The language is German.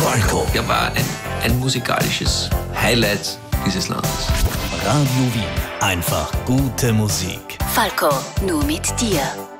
Falco. Er war ein musikalisches Highlight dieses Landes. Radio Wien. Einfach gute Musik. Falco, nur mit dir.